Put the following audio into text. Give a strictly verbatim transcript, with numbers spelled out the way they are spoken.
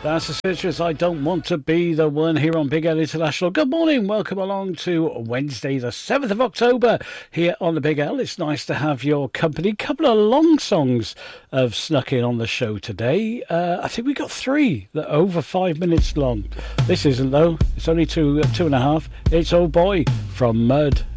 That's the citrus. I don't want to be the one here on Big L International. Good morning. Welcome along to Wednesday, the seventh of October here on the Big L. It's nice to have your company. Couple of long songs have snuck in on the show today. Uh, I think we got three that are over five minutes long. This isn't though. It's only two, uh, two and a half. It's Oh Boy from Mud.